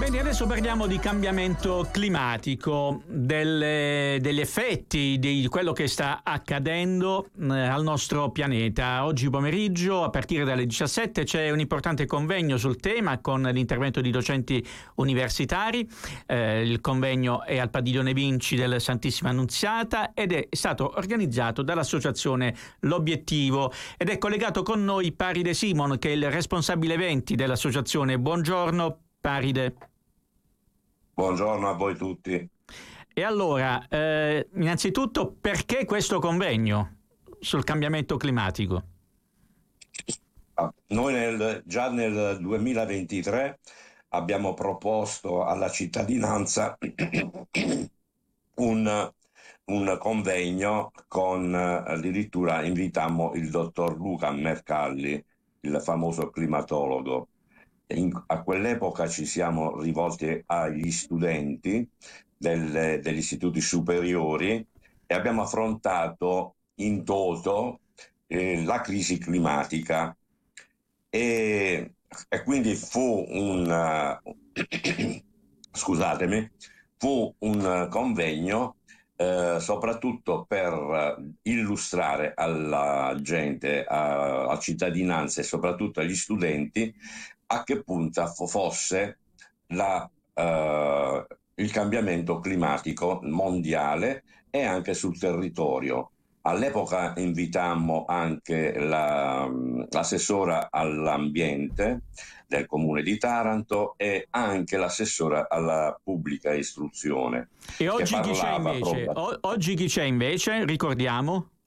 Bene, adesso parliamo di cambiamento climatico, degli effetti di quello che sta accadendo al nostro pianeta. Oggi pomeriggio, a partire dalle 17, c'è un importante convegno sul tema con l'intervento di docenti universitari. Il convegno è al Padiglione Vinci del Santissima Annunziata ed è stato organizzato dall'associazione L'Obiettivo ed è collegato con noi Paride Simon, che è il responsabile eventi dell'associazione. Buongiorno Paride. Buongiorno a voi tutti. E allora, innanzitutto, perché questo convegno sul cambiamento climatico? Noi già nel 2023 abbiamo proposto alla cittadinanza un convegno con addirittura invitammo il dottor Luca Mercalli, il famoso climatologo. A quell'epoca ci siamo rivolti agli studenti degli istituti superiori e abbiamo affrontato in toto la crisi climatica e quindi scusatemi, fu un convegno soprattutto per illustrare alla gente, alla cittadinanza e soprattutto agli studenti a che punto fosse il cambiamento climatico mondiale e anche sul territorio. All'epoca invitammo anche l'assessora all'ambiente del comune di Taranto e anche l'assessora alla pubblica istruzione. E oggi chi c'è invece? Oggi chi c'è invece? Ricordiamo.